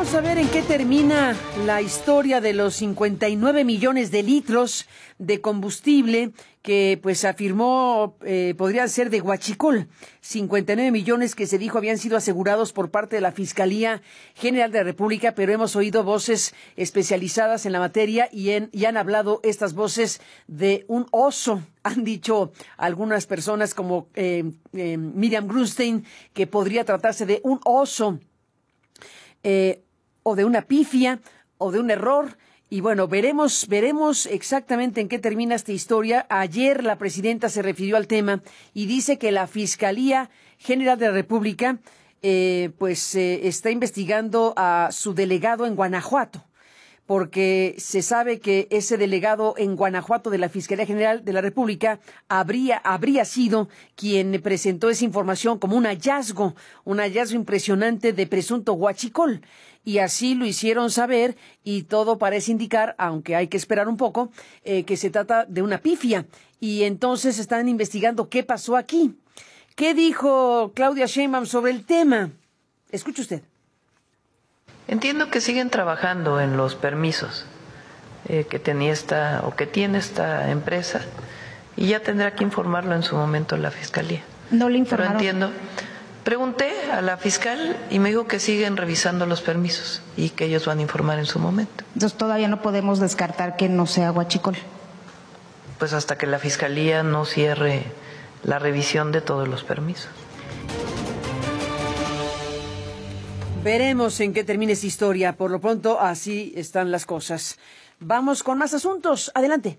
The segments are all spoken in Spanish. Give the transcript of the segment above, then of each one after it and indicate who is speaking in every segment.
Speaker 1: Vamos a ver en qué termina la historia de los 59 millones de litros de combustible que pues afirmó podrían ser de huachicol. 59 millones que se dijo habían sido asegurados por parte de la Fiscalía General de la República, pero hemos oído voces especializadas en la materia y han hablado estas voces de un oso. Han dicho algunas personas como Miriam Grunstein que podría tratarse de un oso. O de una pifia, o de un error. Y bueno, veremos exactamente en qué termina esta historia. Ayer la presidenta se refirió al tema y dice que la Fiscalía General de la República está investigando a su delegado en Guanajuato, porque se sabe que ese delegado en Guanajuato de la Fiscalía General de la República habría sido quien presentó esa información como un hallazgo impresionante de presunto huachicol. Y así lo hicieron saber y todo parece indicar, aunque hay que esperar un poco, que se trata de una pifia. Y entonces están investigando qué pasó aquí. ¿Qué dijo Claudia Sheinbaum sobre el tema? Escuche usted.
Speaker 2: Entiendo que siguen trabajando en los permisos que tiene esta empresa y ya tendrá que informarlo en su momento la Fiscalía.
Speaker 3: No le informaron.
Speaker 2: Pero entiendo. Pregunté a la fiscal y me dijo que siguen revisando los permisos y que ellos van a informar en su momento.
Speaker 3: Entonces todavía no podemos descartar que no sea huachicol.
Speaker 2: Pues hasta que la Fiscalía no cierre la revisión de todos los permisos.
Speaker 1: Veremos en qué termina esta historia. Por lo pronto, así están las cosas. Vamos con más asuntos. Adelante.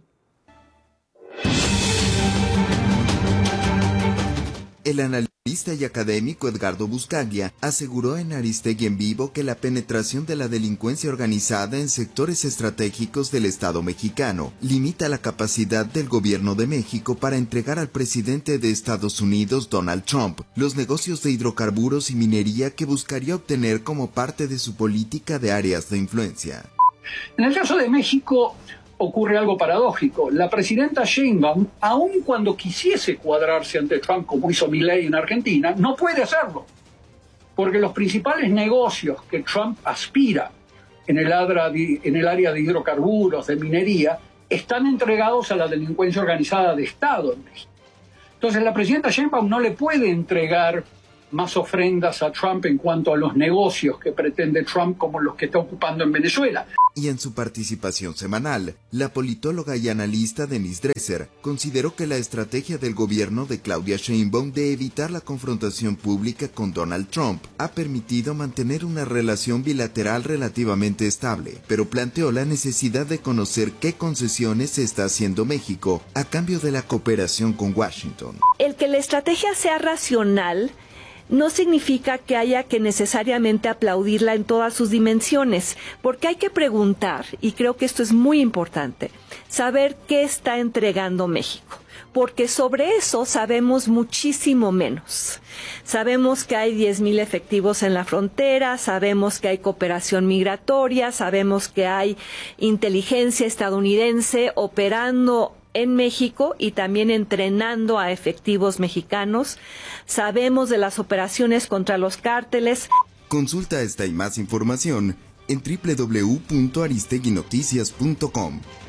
Speaker 4: El analista y académico Edgardo Buscaglia aseguró en Aristegui en Vivo que la penetración de la delincuencia organizada en sectores estratégicos del Estado mexicano limita la capacidad del gobierno de México para entregar al presidente de Estados Unidos, Donald Trump, los negocios de hidrocarburos y minería que buscaría obtener como parte de su política de áreas de influencia.
Speaker 5: En el caso de México ocurre algo paradójico. La presidenta Sheinbaum, aun cuando quisiese cuadrarse ante Trump, como hizo Milei en Argentina, no puede hacerlo. Porque los principales negocios que Trump aspira en el área de hidrocarburos, de minería, están entregados a la delincuencia organizada de Estado en México. Entonces la presidenta Sheinbaum no le puede entregar más ofrendas a Trump en cuanto a los negocios que pretende Trump como los que está ocupando en Venezuela.
Speaker 4: Y en su participación semanal, la politóloga y analista Denise Dresser consideró que la estrategia del gobierno de Claudia Sheinbaum de evitar la confrontación pública con Donald Trump ha permitido mantener una relación bilateral relativamente estable, pero planteó la necesidad de conocer qué concesiones se está haciendo México a cambio de la cooperación con Washington.
Speaker 6: El que la estrategia sea racional no significa que haya que necesariamente aplaudirla en todas sus dimensiones, porque hay que preguntar, y creo que esto es muy importante, saber qué está entregando México, porque sobre eso sabemos muchísimo menos. Sabemos que hay 10,000 efectivos en la frontera, sabemos que hay cooperación migratoria, sabemos que hay inteligencia estadounidense operando en México y también entrenando a efectivos mexicanos. Sabemos de las operaciones contra los cárteles.
Speaker 4: Consulta esta y más información en www.aristeguinoticias.com.